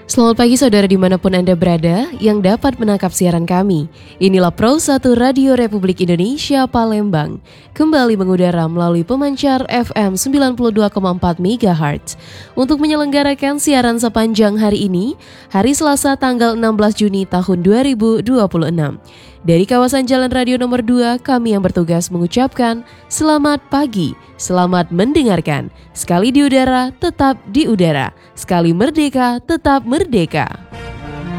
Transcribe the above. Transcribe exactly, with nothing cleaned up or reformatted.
Selamat pagi saudara dimanapun Anda berada yang dapat menangkap siaran kami. Inilah Pro satu Radio Republik Indonesia Palembang. Kembali mengudara melalui pemancar F M sembilan puluh dua koma empat megahertz. Untuk menyelenggarakan siaran sepanjang hari ini, hari Selasa tanggal enam belas Juni tahun dua ribu dua puluh enam. Dari kawasan Jalan Radio nomor dua, kami yang bertugas mengucapkan selamat pagi, selamat mendengarkan. Sekali di udara, tetap di udara. Sekali merdeka, tetap merdeka.